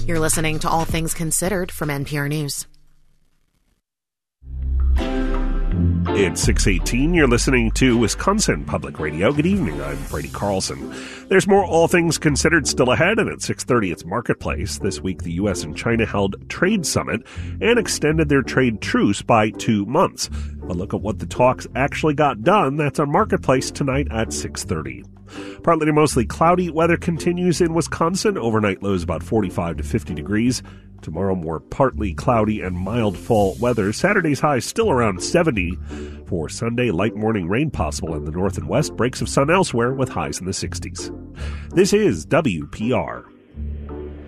You're listening to All Things Considered from NPR News. It's 6:18. You're listening to Wisconsin Public Radio. Good evening. I'm Brady Carlson. There's more All Things Considered still ahead, and at 6:30 it's Marketplace. This week the U.S. and China held Trade Summit and extended their trade truce by 2 months. A look at what the talks actually got done, that's on Marketplace tonight at 6:30. Partly to mostly cloudy weather continues in Wisconsin. Overnight lows about 45 to 50 degrees. Tomorrow, more partly cloudy and mild fall weather. Saturday's high still around 70. For Sunday, light morning rain possible in the north and west. Breaks of sun elsewhere with highs in the 60s. This is WPR.